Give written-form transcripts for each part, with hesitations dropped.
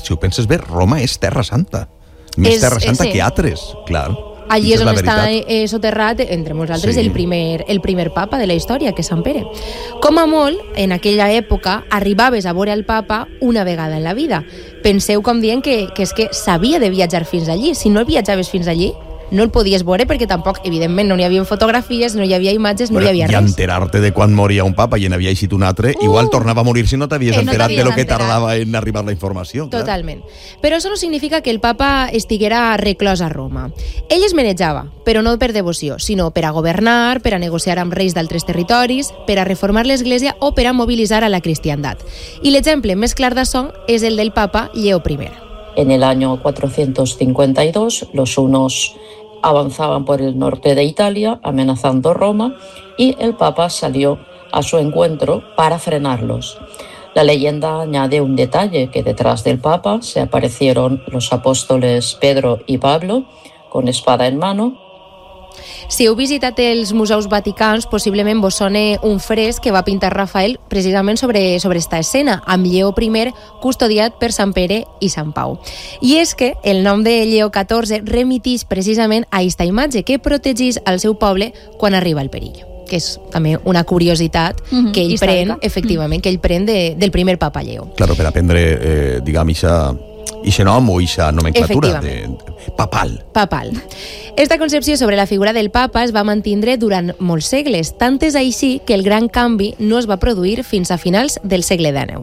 si ho penses bé, Roma és Terra Santa. Més Terra Santa que altres, clar. Allí és on està soterrat, entre molts altres, el primer papa de la història, que és Sant Pere. Com a molt, en aquella època, arribaves a veure el papa una vegada en la vida. Penseu com dient que és que s'havia de viatjar fins allí. Si no viatjaves fins allí, no el podies veure perquè tampoc, evidentment, no hi havia fotografies, no hi havia imatges, no hi havia res. I enterar-te de quan moria un papa i n'havia eixit un altre, igual tornava a morir si no t'havies enterat de lo que tardava en arribar la informació. Totalment. Però això no significa que el papa estiguera reclòs a Roma. Ell es menejava, però no per devoció, sinó per a governar, per a negociar amb reis d'altres territoris, per a reformar l'Església o per a mobilitzar a la cristiandat. I l'exemple més clar d'això és el del papa Lleó I. En el año 452, los hunos avanzaban por el norte de Italia, amenazando Roma, y el Papa salió a su encuentro para frenarlos. La leyenda añade un detalle, que detrás del Papa se aparecieron los apóstoles Pedro y Pablo, con espada en mano. Si heu visitat els museus vaticans, possiblement vos sona un fresc que va pintar Rafael precisament sobre esta escena, amb Lleó I custodiat per Sant Pere i Sant Pau. I és que el nom de Lleó XIV remitix precisament a aquesta imatge que protegís al seu poble quan arriba el perill, que és també una curiositat que ell pren, efectivament, que ell pren del primer papa Lleó. Claro, per aprendre, diguem, ixe nom o ixa nomenclatura papal. Esta concepció sobre la figura del papa es va mantindre durant molts segles, tant és així que el gran canvi no es va produir fins a finals del segle XIX.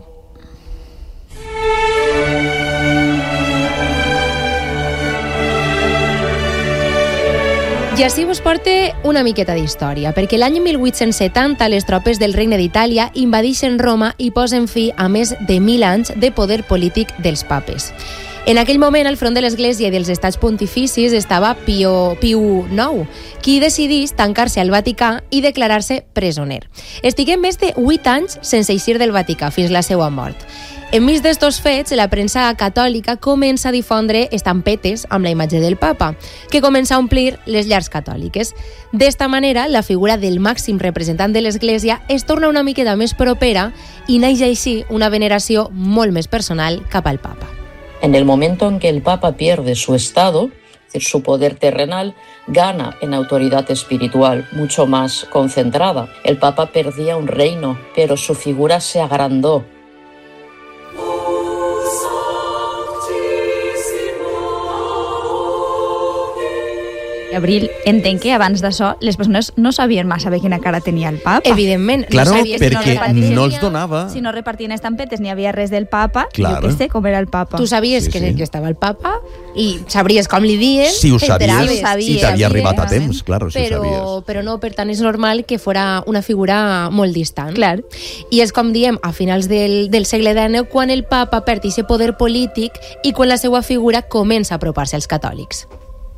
I així vos porte una miqueta d'història, perquè l'any 1870 les tropes del Regne d'Itàlia invadeixen Roma i posen fi a més de 1.000 anys de poder polític dels papes. En aquell moment, al front de l'Església i dels estats pontificis estava Piu IX, qui decidís tancar-se al Vaticà i declarar-se presoner. Estigué més de 8 anys sense eixir del Vaticà, fins la seva mort. Enmig d'estos fets, la premsa catòlica comença a difondre estampetes amb la imatge del papa, que comença a omplir les llars catòliques. D'esta manera, la figura del màxim representant de l'Església es torna una miqueta més propera i naix així una veneració molt més personal cap al papa. En el momento en que el Papa pierde su estado, es decir, su poder terrenal, gana en autoridad espiritual mucho más concentrada. El Papa perdía un reino, pero su figura se agrandó. Abril, entenc que abans d'això les persones no sabien massa bé quina cara tenia el papa. Evidentment. Claro, no sabies, perquè no els donava... Si no repartien estampetes ni havia res del papa, claro. Jo què sé com era el papa. Tu sabies que estava el papa i sabries com li dies. Si ho sabies, i t'havia arribat a temps, claro, si ho sabies. Però no, per tant és normal que fora una figura molt distant. Clar. I és com diem, a finals del segle XIX, quan el papa perd aquest poder polític i quan la seva figura comença a apropar-se als catòlics.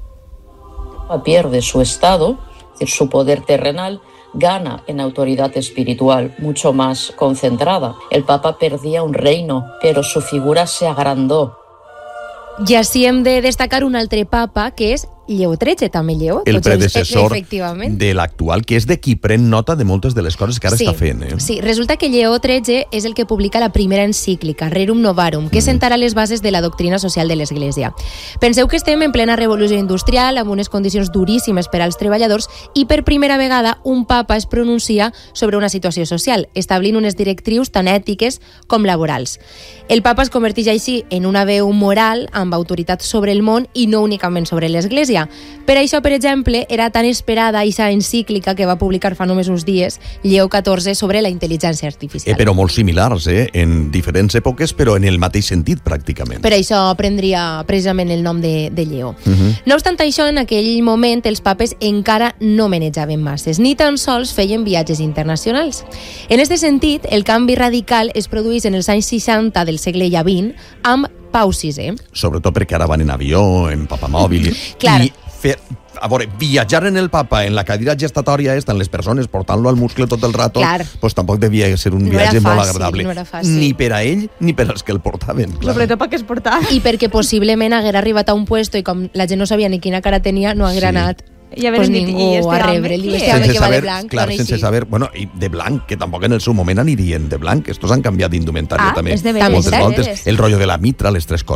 Pierde su estado, es decir, su poder terrenal, gana en autoridad espiritual mucho más concentrada. El Papa perdía un reino, pero su figura se agrandó. I així hem de destacar un altre papa, que és Lleó XIII, també Lleó. El predecessor de l'actual, que és de qui pren nota de moltes de les coses que ara està fent. Sí, resulta que Lleó XIII és el que publica la primera encíclica, Rerum Novarum, que sentarà les bases de la doctrina social de l'Església. Penseu que estem en plena revolució industrial, amb unes condicions duríssimes per als treballadors, i per primera vegada un papa es pronuncia sobre una situació social, establint unes directrius tan ètiques com laborals. El papa es converteix així en una veu moral amb autoritat sobre el món i no únicament sobre l'Església. Per això, per exemple, era tan esperada aquesta encíclica que va publicar fa només uns dies Lleó XIV sobre la intel·ligència artificial. Però molt similars, en diferents èpoques, però en el mateix sentit, pràcticament. Per això prendria precisament el nom de Lleó. No obstant això, en aquell moment els papes encara no manejaven masses, ni tan sols feien viatges internacionals. En aquest sentit, el canvi radical es produeix en els anys 60 del segle XX amb Pau VI. Sobretot perquè ara van en avió, en papamòbil, i a veure, viatjar en el papa en la cadira gestatòria en les persones, portant-lo al muscle tot el rato, pues tampoc devia ser un viatge molt agradable. No era fàcil. Ni per a ell, ni per als que el portaven. Sobretot perquè es portava. I perquè possiblement haguera arribat a un puesto i com la gent no sabia ni quina cara tenia, no haguera anat pues ningú a rebre'l. Sense saber, bueno, i de blanc, que tampoc en el seu moment anirien de blanc. Estos han canviat d'indumentària també. És de moltes voltes. El rotllo de la mitra, les tres coses.